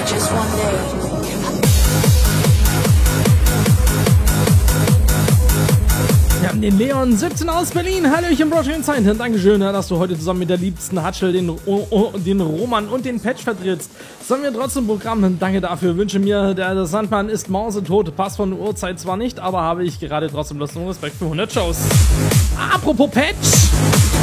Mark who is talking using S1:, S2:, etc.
S1: just one day.
S2: Wir haben den Leon 17 aus Berlin. Hallöchen, Broschen Zeit. Dankeschön, dass du heute zusammen mit der liebsten Hatschel, den Roman und den Patch vertrittst. Sollen wir trotzdem Programm? Danke dafür. Wünsche mir, der Sandmann ist mausetot. Passt von der Uhrzeit zwar nicht, aber habe ich gerade trotzdem Lust und Respekt für 100 Shows. Apropos Patch.